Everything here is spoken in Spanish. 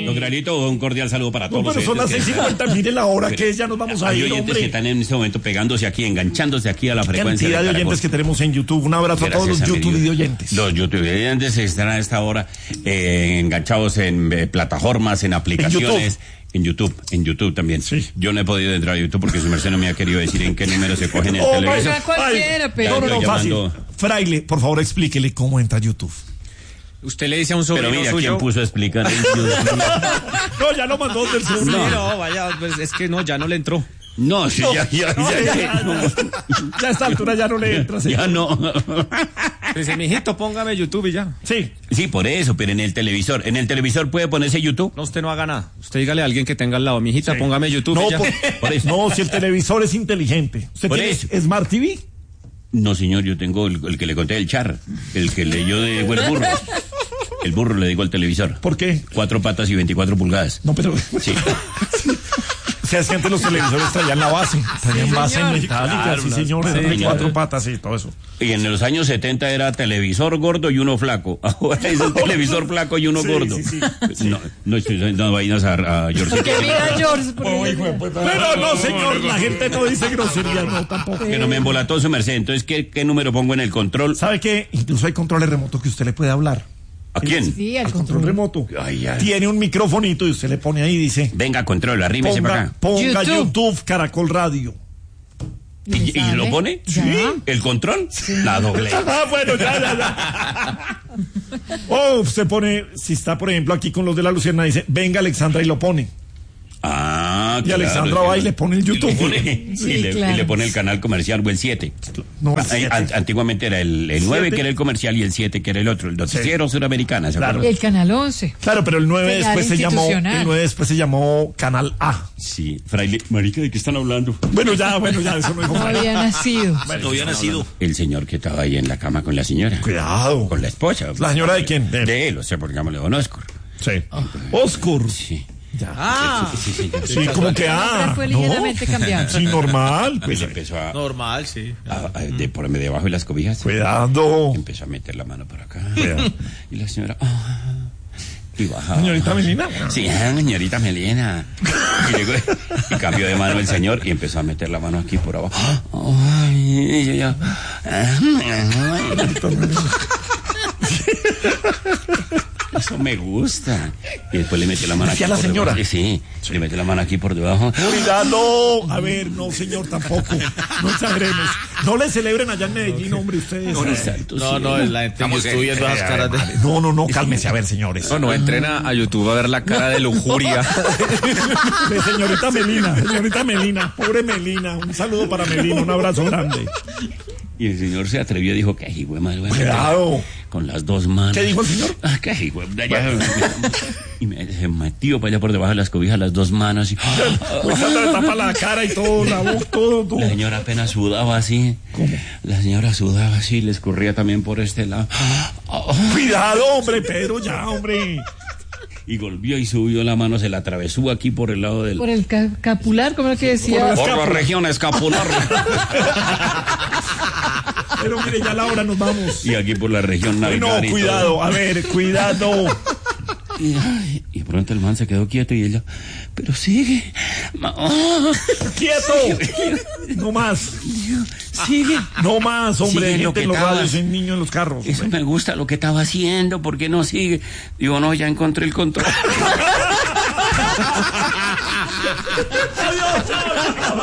Don Granito, un cordial saludo para todos. No, pero son las 6:50, mire la hora que es, ya nos vamos a ir, Hay oyentes que están en este momento pegándose aquí, enganchándose aquí a la frecuencia. Cantidad de oyentes que tenemos en YouTube. Un abrazo a todos los YouTube oyentes. Los YouTube oyentes están a esta hora enganchados en plataformas, en aplicaciones. En YouTube también. Sí. Yo no he podido entrar a YouTube porque su merced no me ha querido decir en qué número se coge en el televisor. Cualquiera, pero no, fácil. Fraile, por favor, explíquele cómo entra a YouTube. Usted le dice a un sobrino suyo. Pero mira, suyo. ¿quién puso a explicar en YouTube? No, ya lo mandó del sobrino. No, vaya, pues es que no, ya no le entró. No, sí, ya. Ya a esta altura ya no le entra. Ya no. Dice, mijito, póngame YouTube y ya. Sí, por eso, pero en el televisor puede ponerse YouTube. No, usted no haga nada. Usted dígale a alguien que tenga al lado, mijita, póngame YouTube no, y ya. Por eso. No, si el televisor es inteligente. ¿Usted Por tiene eso. Smart TV? No, señor, yo tengo el que le conté del char, el que leyó de el burro. El burro le digo al televisor. ¿Por qué? 4 patas y 24 pulgadas. No, pero... Sí. O sea, es que antes los televisores traían la base. Traían base metálica, claro, sí, señores. Sí, de 4 claro. patas y todo eso. Y en los años 70 era televisor gordo y uno flaco. Ahora es el televisor flaco y uno gordo. Sí. No estoy dando vainas a George. porque mira George. Pero no, señor, la gente no dice groserías, no, tampoco. Que no me embolató su merced. Entonces, ¿qué número pongo en el control? ¿Sabe qué? Incluso hay controles remotos que usted le puede hablar. ¿A quién? Sí, Al control remoto. Ay. Tiene un microfonito y usted le pone ahí y dice... Venga, control, arrímese para acá. Ponga YouTube, Caracol Radio. ¿Y lo pone? Sí. ¿El control? Sí. La doble. Bueno, ya. O se pone, si está, por ejemplo, aquí con los de la Luciana, dice, venga Alexandra y lo pone. Ah, y Alexandra va y le pone el YouTube. Sí, y claro. le pone el canal comercial o el 7. No, el 7. Antiguamente era el 9 7. que era el comercial y el 7 que era el otro, el noticiero suramericana, ¿se acuerdan? El canal 11. Claro, pero el 9 Señal después se llamó Canal A. Sí, fraile, marica, ¿de qué están hablando? Bueno, ya, eso no dijo. No había nacido. No había nacido. El señor que estaba ahí en la cama con la señora. Cuidado. Con la esposa. ¿La señora de quién? De él, o sea, porque llamarle Don Oscar. Sí. Oscar. Sí. Ya. Sí, Sí, como que Fue ligeramente cambiado. Sí, normal. Pues empezó a... Normal, sí. de ponerme debajo de las cobijas. Cuidado. Empezó a meter la mano por acá. Cuidado. Y la señora... y bajaba. Señorita Melina. Sí, señorita Melina. Y llegó y cambió de mano el señor y empezó a meter la mano aquí por abajo. Ay, y yo ya... Eso me gusta. Y después le metió la mano aquí. ¿Hacia la señora? Debajo. Sí, le metió la mano aquí por debajo. Cuidado. A ver, no, señor, tampoco. No exageremos. No le celebren allá en Medellín, hombre, ustedes. No, la gente que estoy viendo esas caras de... No, cálmese, a ver, señores. No, entrena a YouTube a ver la cara de lujuria. De señorita Melina, pobre Melina. Un saludo para Melina, un abrazo grande. Y el señor se atrevió y dijo, ¿qué hijo madre? Cuidado. Con las dos manos. ¿Qué dijo el señor? ¿Qué hijo? Y se metió para allá por debajo de las cobijas las dos manos. Y... le tapa la cara y todo, la voz, todo. La señora apenas sudaba así. ¿Cómo? La señora sudaba así, le escurría también por este lado. Cuidado, hombre, Pedro, ya, hombre. Y volvió y subió la mano, se la atravesó aquí por el lado del... Por el capular, como lo que decía. Por la región escapular. Pero mire, ya la hora nos vamos. Y aquí por la región navideña. No, cuidado, a ver, cuidado. Y pronto el man se quedó quieto y ella, pero sigue. ¡Quieto! No más. Sigue. No más, hombre. Sigue Hay lo gente que en los estaba- radios, hay niños en los carros. Eso me gusta lo que estaba haciendo, ¿por qué no sigue? Digo, no, ya encontré el control. Adiós, chao.